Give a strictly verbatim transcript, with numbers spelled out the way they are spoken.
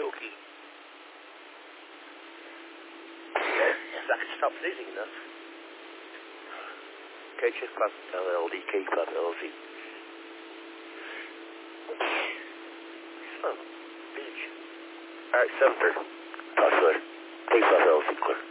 dokey. Yes, I can stop sneezing enough. K H S Plus L L D, K Plus L L C. Son of a bitch. Alright, seven thirty. Talk to you later. K Plus L L C, clear.